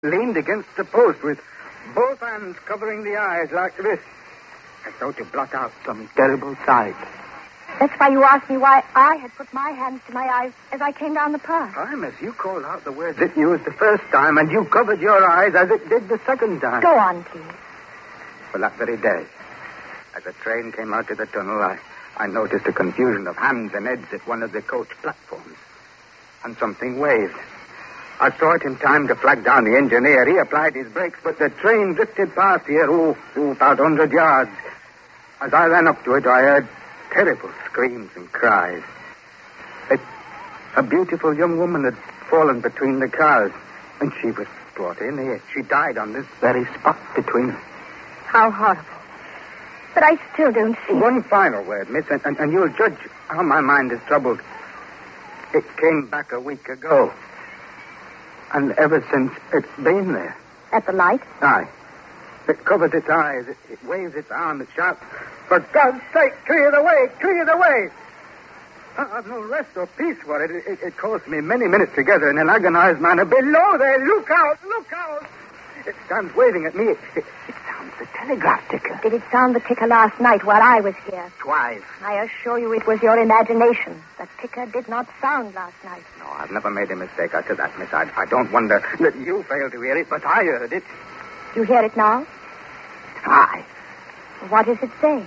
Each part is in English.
leaned against the post with both hands covering the eyes like this, as though to blot out some terrible sight. That's why you asked me why I had put my hands to my eyes as I came down the path. As you called out the words it used the first time, and you covered your eyes as it did the second time. Go on, please. Well, that very day, as the train came out of the tunnel, I noticed a confusion of hands and heads at one of the coach platforms. And something waved. I saw it in time to flag down the engineer. He applied his brakes, but the train drifted past here, about 100 yards. As I ran up to it, I heard terrible screams and cries. A beautiful young woman had fallen between the cars, and she was brought in here. She died on this very spot between us. How horrible. But I still don't see. One final word, miss, and you'll judge how my mind is troubled. It came back a week ago. And ever since, it's been there. At the light? Aye. It covers its eyes. It waves its arm. It shouts, "For God's sake, clear the way! Clear the way!" I've no rest or peace for it. It calls me many minutes together in an agonized manner. "Below there! Look out! Look out!" It stands waving at me. It sounds the telegraph ticker. Did it sound the ticker last night while I was here? Twice. I assure you it was your imagination. The ticker did not sound last night. No, I've never made a mistake as to that, miss. I don't wonder that you failed to hear it, but I heard it. You hear it now? Aye. What is it saying?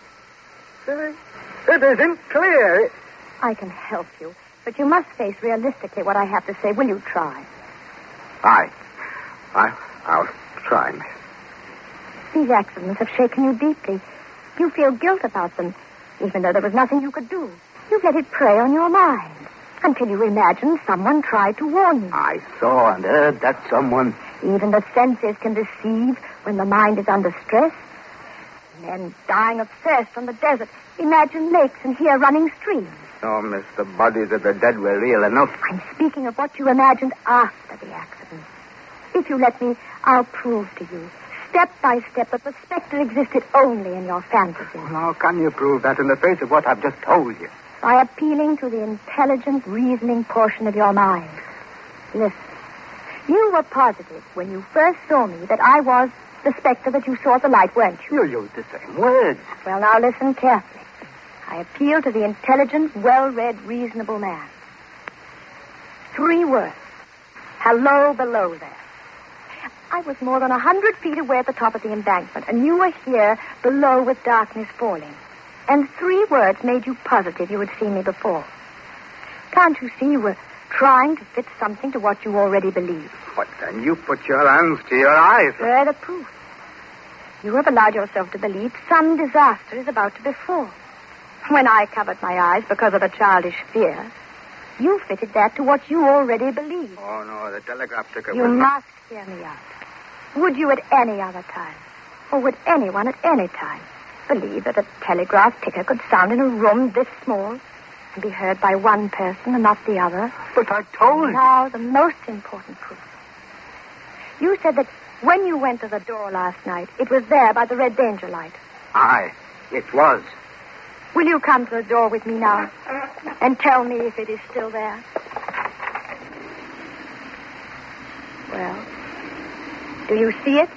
It isn't clear. I can help you, but you must face realistically what I have to say. Will you try? Aye. I'll try, miss. These accidents have shaken you deeply. You feel guilt about them, even though there was nothing you could do. You've let it prey on your mind until you imagined someone tried to warn you. I saw and heard that someone. Even the senses can deceive when the mind is under stress. Men dying of thirst on the desert imagine lakes and hear running streams. Oh, miss, the bodies of the dead were real enough. I'm speaking of what you imagined after the accident. If you let me, I'll prove to you, step by step, that the specter existed only in your fantasies. Well, how can you prove that in the face of what I've just told you? By appealing to the intelligent, reasoning portion of your mind. Listen. You were positive when you first saw me that I was the specter that you saw at the light, weren't you? You used the same words. Well, now listen carefully. I appeal to the intelligent, well-read, reasonable man. 3 words. Hello below there. I was more than 100 feet away at the top of the embankment, and you were here below with darkness falling. And 3 words made you positive you had seen me before. Can't you see you were trying to fit something to what you already believe? But then you put your hands to your eyes. Further proof. You have allowed yourself to believe some disaster is about to befall. When I covered my eyes because of a childish fear, you fitted that to what you already believed. Oh, no, the telegraph ticker You must hear me out. Would you at any other time, or would anyone at any time, believe that a telegraph ticker could sound in a room this small and be heard by one person and not the other? But I told you. Now, the most important proof. You said that when you went to the door last night, it was there by the red danger light. Aye, it was. Will you come to the door with me now and tell me if it is still there? Well, do you see it?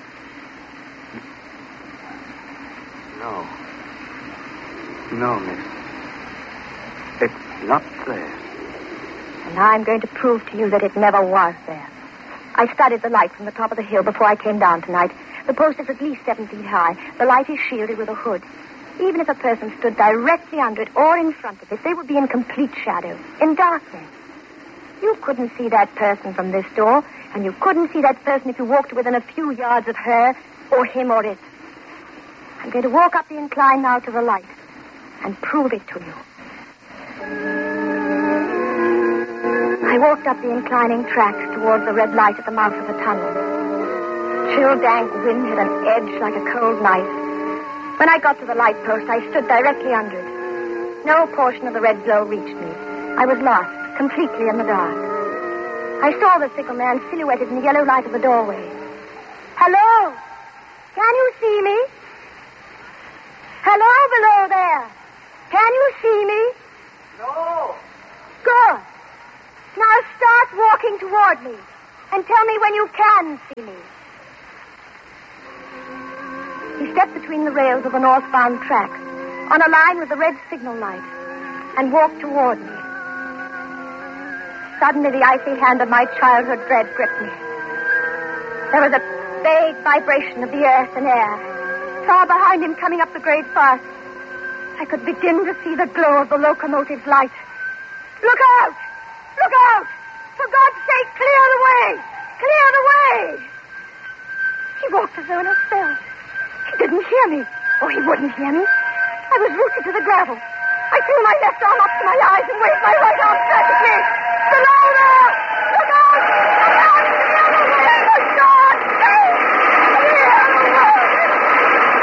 No. No, miss. It's not there. And I'm going to prove to you that it never was there. I studied the light from the top of the hill before I came down tonight. The post is at least 7 feet high. The light is shielded with a hood. Even if a person stood directly under it or in front of it, they would be in complete shadow, in darkness. You couldn't see that person from this door, and you couldn't see that person if you walked within a few yards of her or him or it. I'm going to walk up the incline now to the light and prove it to you. I walked up the inclining tracks towards the red light at the mouth of the tunnel. Chill, dank wind had an edge like a cold knife. When I got to the light post, I stood directly under it. No portion of the red glow reached me. I was lost, completely in the dark. I saw the sickle man silhouetted in the yellow light of the doorway. Hello? Can you see me? Hello below there. Can you see me? No. Good. Now start walking toward me. And tell me when you can see me. He stepped between the rails of the northbound track, on a line with the red signal light, and walked toward me. Suddenly, the icy hand of my childhood dread gripped me. There was a vague vibration of the earth and air. Far behind him, coming up the grade fast, I could begin to see the glow of the locomotive's light. Look out! Look out! For God's sake, clear the way! Clear the way! He walked as though in a spell. He didn't hear me. Oh, he wouldn't hear me. I was rooted to the gravel. I threw my left arm up to my eyes and waved my right arm frantically. Below there! Look out!